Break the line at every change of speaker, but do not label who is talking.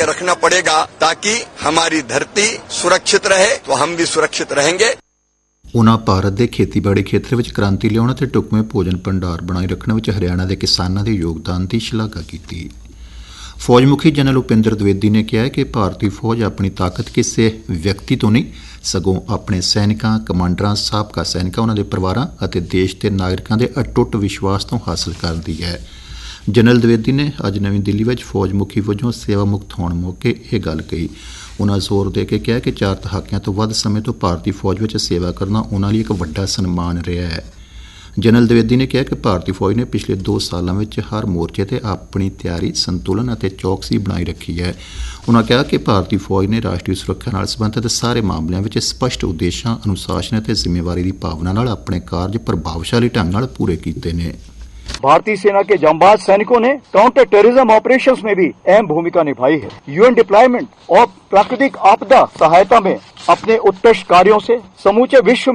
के रखना पड़ेगा ताकि हमारी धरती सुरक्षित रहे तो हम भी सुरक्षित रहेंगे।
उन्होंने भारत के खेतीबाड़ी क्षेत्र में क्रांति लियाउण ते ढुकवें भोजन भंडार बनाए रखने में हरियाणा के किसानों के योगदान की शलाघा की। फौज मुखी जनरल उपेंद्र द्विवेदी ने कहा कि भारतीय फौज अपनी ताकत किसी व्यक्ति तो नहीं सगों अपने सैनिकों, कमांडर, साबका सैनिकों, उन्होंने परिवारों और देश के नागरिकों के अटुट विश्वास तो हासिल करती है। जनरल द्विवेदी ने अज नवी दिल्ली में फौज मुखी वजों सेवा मुक्त होने मौके यह गल कही। उन्होंने जोर दे के कहा कि 4 दहाकियां तो वध समय तो भारतीय फौज में सेवा करना उन्होंने लिए एक वड्डा सन्मान रहा है। जनरल द्विवेदी ने कहा कि भारतीय फौज ने पिछले 2 सालों में हर मोर्चे पर अपनी तैयारी, संतुलन और चौकसी बनाई रखी है। उन्होंने कहा कि भारतीय फौज ने राष्ट्रीय सुरक्षा नाल संबंधित सारे मामलों में स्पष्ट उद्देश्यों, अनुशासन और जिम्मेवारी की भावना नाल अपने कार्य प्रभावशाली ढंग नाल पूरे किए हैं।
भारतीय सेना के जांबाज सैनिकों ने काउंटर टेररिज्म ऑपरेशंस में भी अहम भूमिका निभाई है। यूएन डिप्लॉयमेंट और प्राकृतिक आपदा सहायता में अपने उत्कृष्ट कार्यों से समूचे विश्व